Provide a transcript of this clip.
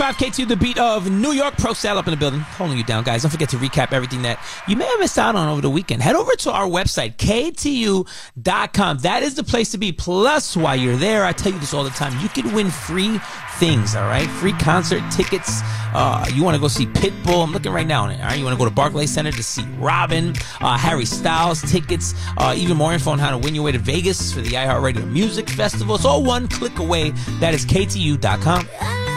101.5 KTU, the beat of New York. Pro Sal up in the building, holding you down, guys. Don't forget to recap everything that you may have missed out on over the weekend. Head over to our website, KTU.com. That is the place to be. Plus, while you're there, I tell you this all the time, you can win free things, all right? Free concert tickets. You want to go see Pitbull? I'm looking right now. All right, you want to go to Barclays Center to see Robin, Harry Styles tickets, even more info on how to win your way to Vegas for the iHeartRadio Music Festival. It's all one click away. That is KTU.com.